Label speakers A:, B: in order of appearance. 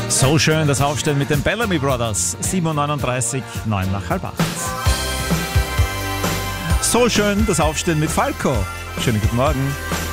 A: So schön das Aufstehen mit den Bellamy Brothers. 7:39, 7:09. So schön das Aufstehen mit Falco. Schönen guten Morgen.